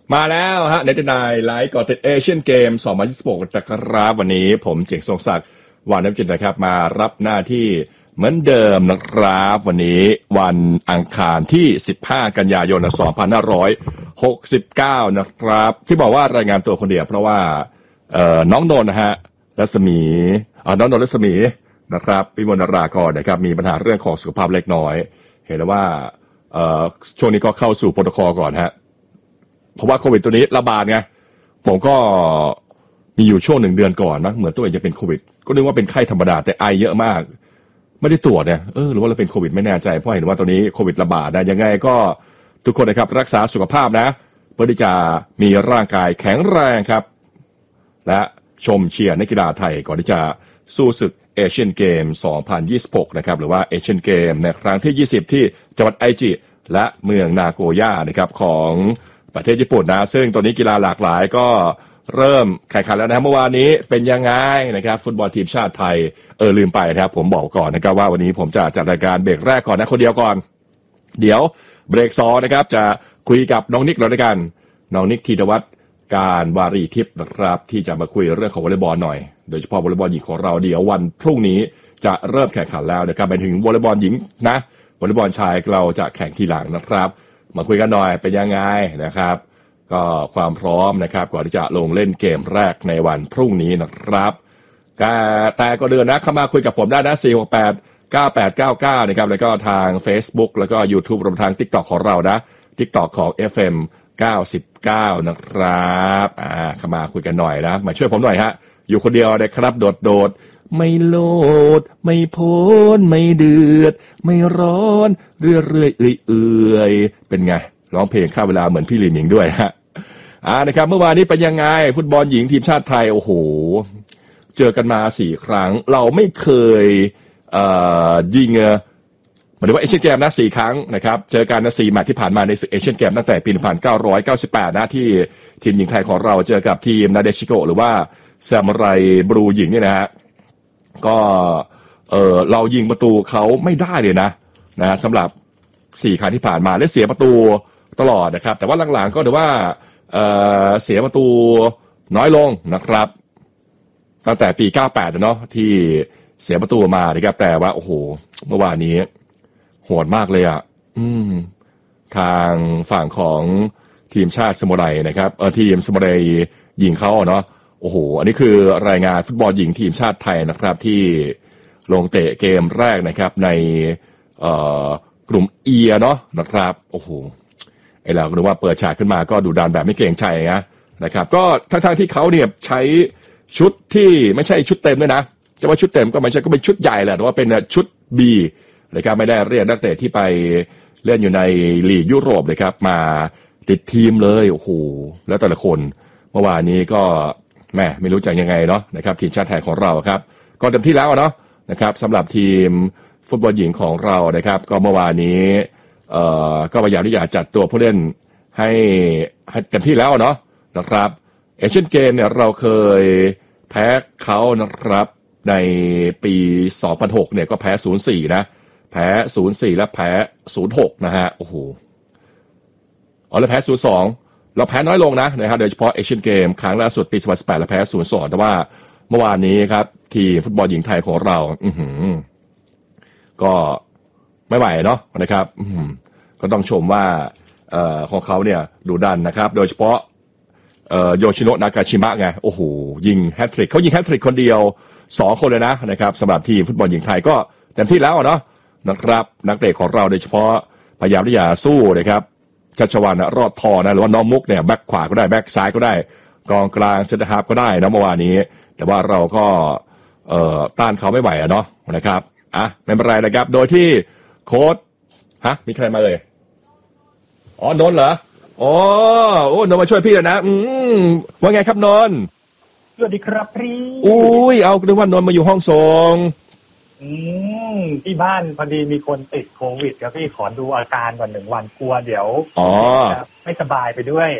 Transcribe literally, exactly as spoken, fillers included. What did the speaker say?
มาแล้วฮะเนตินายไลฟ์ก่อติดเอเชียนเกมสองพันยี่สิบหกนะครับวันนี้ผมเจ๋งทรงศักดิ์วานน้ำจิตนะครับมารับหน้าที่เหมือนเดิมนะครับวันนี้วันอังคารที่สิบห้ากันยายนสองพันห้าร้อยหกสิบเก้านะครับที่บอกว่ารายงานตัวคนเดียวเพราะว่าเอ่อน้องนนท์นะฮะรัศมีอ่าน้องนนท์รัศมีนะครับพิมลนารากรนะครับมีปัญหาเรื่องของสุขภาพเล็กน้อยเห็นแล้วว่าเอ่อช่วงนี้ก็เข้าสู่โปรโตคอลก่อนฮะเพราะว่าโควิดตัวนี้ระบาดไงผมก็มีอยู่ช่วงหนึ่งเดือนก่อนนะเหมือนตัวเองจะเป็นโควิดก็นึกว่าเป็นไข้ธรรมดาแต่ไอเยอะมากไม่ได้ตรวจเนี่ยเออหรือว่าเราเป็นโควิดไม่แน่ใจเพราะเห็นว่าตัวนี้โควิดระบาดนะยังไงก็ทุกคนนะครับรักษาสุขภาพนะเพื่อที่จะมีร่างกายแข็งแรงครับและชมเชียร์นักกีฬาไทยก่อนที่จะสู้ศึกเอเชียนเกมสองพันยี่สิบหกนะครับหรือว่าเอเชียนเกมในครั้งที่ยี่สิบที่จังหวัดไอจิและเมืองนาโกย่านะครับของประเทศญี่ปุ่นนะซึ่งตอนนี้กีฬาหลากหลายก็เริ่มแข่งขันแล้วนะเมื่อวานนี้เป็นยังไงนะครับฟุตบอลทีมชาติไทยเออลืมไปนะครับผมบอกก่อนนะครับว่าวันนี้ผมจะจัดรายการเบรกแรกก่อนนะคนเดียวก่อนเดี๋ยวเบรกสองนะครับจะคุยกับน้องนิกเราด้วยกันน้องนิกธีรวัฒน์การวารีทิพย์นะครับที่จะมาคุยเรื่องของวอลเลย์บอลหน่อยโดยเฉพาะวอลเลย์บอลหญิงของเราเดี๋ยววันพรุ่งนี้จะเริ่มแข่งขันแล้วนะครับไปถึงวอลเลย์บอลหญิงนะวอลเลย์บอลชายเราจะแข่งทีหลังนะครับมาคุยกันหน่อยเป็นยังไงนะครับก็ความพร้อมนะครับก่อนที่จะลงเล่นเกมแรกในวันพรุ่งนี้นะครับแต่ก็เดินนะเข้ามาคุยกับผมได้นะสี่หกแปด เก้าแปดเก้าเก้านะครับแล้วก็ทาง Facebook แล้วก็ YouTube รวมทาง TikTok ของเรานะ TikTok ของ เอฟ เอ็ม เก้าสิบเก้านะครับอ่าเข้ามาคุยกันหน่อยนะมาช่วยผมหน่อยฮะอยู่คนเดียวนะครับโดดโดดไม่โลดไม่พ้นไม่เดือดไม่ร้อนเรื่อยเรื่อยเอื่อยเอื่อยเป็นไงร้องเพลงข้าเวลาเหมือนพี่ลีหมิงด้วยฮะอ่านะครับเมื่อวานนี้เป็นยังไงฟุตบอลหญิงทีมชาติไทยโอ้โหเจอกันมาสี่ครั้งเราไม่เคยเอ่อยิงหมายถึงว่าเอเชียนเกมนะสี่ครั้งนะครับเจอกันนะสี่แมตช์ที่ผ่านมาในศึกเอเชียนเกมตั้งแต่ปีหนึ่งพันเก้าร้อยเก้าสิบแปดนะที่ทีมหญิงไทยของเราเจอกับทีมนาเดชิโกหรือว่าซามูไรบลูหญิงนี่นะฮะก็เออเรายิงประตูเขาไม่ได้เลยนะนะสำหรับสี่ครั้งที่ผ่านมาและเสียประตูตลอดนะครับแต่ว่าหลังๆก็ถือว่าเออเสียประตูน้อยลงนะครับตั้งแต่ปีเก้าสิบแปดเนาะที่เสียประตูมานะครับแต่ว่าโอ้โหเมื่อวานนี้โหดมากเลยอ่ะอืมทางฝั่งของทีมชาติสมุไรนะครับเออทีมสมุไรยิงเขาเนาะโอ้โหอันนี้คือรายงานฟุตบอลหญิงทีมชาติไทยนะครับที่ลงเตะเกมแรกนะครับในเอ่อกลุ่มเอเนาะนะครับโอ้โหไอ้เราก็นึกว่าเปิดฉากขึ้นมาก็ดูดันแบบไม่เกรงใจนะนะครับก็ทั้งๆที่เขาเนี่ยใช้ชุดที่ไม่ใช่ชุดเต็มด้วยนะจะว่าชุดเต็มก็ไม่ใช่ก็เป็นชุดใหญ่แหละแต่ว่าเป็นชุด B นะครับไม่ได้เรียกนักเตะที่ไปเล่นอยู่ในลีกยุโรปเลยครับมาติดทีมเลยโอ้โหแล้วแต่ละคนเมื่อวานนี้ก็แม่ไม่รู้จะยังไงเนาะนะครับทีมชาติไทยของเราครับก็เต็มที่แล้วเนาะนะครับสำหรับทีมฟุตบอลหญิงของเรานะครับก็เมื่อวานนี้เอ่อก็พยายามที่จะจัดตัวผู้เล่นให้ให้เต็มที่แล้วเนาะนะครับเอเชียนเกมเนี่ยเราเคยแพ้เขานะครับในปีสองพันหกเนี่ยก็แพ้ ศูนย์สี่ นะแพ้ ศูนย์สี่ และแพ้ ศูนย์หก นะฮะโอ้โหอ๋อแล้วแพ้ ศูนย์สอง เราแพ้น้อยลงนะนะครับโดยเฉพาะเอเชียนเกมครั้งล่าสุดปีสองพันสิบแปดเราแพ้ ศูนย์สอง แต่ว่าเมื่อวานนี้ครับทีมฟุตบอลหญิงไทยของเราอือหือก็ไม่ไหวเนาะนะครับอือก็ต้องชมว่าเอ่อของเขาเนี่ยดุดันนะครับโดยเฉพาะเอ่อโยชิโนะนากาชิมะไงโอ้โหยิงแฮตทริกเขายิงแฮตทริกคนเดียวสองคนเลยนะนะครับสำหรับทีมฟุตบอลหญิงไทยก็เต็มที่แล้วเนาะนะครับนักเตะของเราโดยเฉพาะพยายามที่จะสู้นะครับชัชวาลรอดทอนะหรือว่าน้องมุกเนี่ยแบ็คขวาก็ได้แบ็คซ้ายก็ได้กองกลางเซนเตอร์ฮาล์ฟก็ได้นะเมื่อวานนี้แต่ว่าเราก็เอ่อต้านเขาไม่ไหวอะเนาะนะครับอ่ะไม่เป็นไรนะครับโดยที่โค้ชฮะมีใครมาเลยอ๋อนนท์เหรออ๋อโอ้นนท์มาช่วยพี่แล้วนะอืมว่าไงครับนนท์สวัสดีครับพี่อุ้ยเอาดูว่านนท์มาอยู่ห้องส่งอืมที่บ้านพอดีมีคนติดโควิดครับพี่ขอดูอาการก่อนหนึ่งวันกลัวเดี๋ยวอ๋อไม่สบายไปด้วย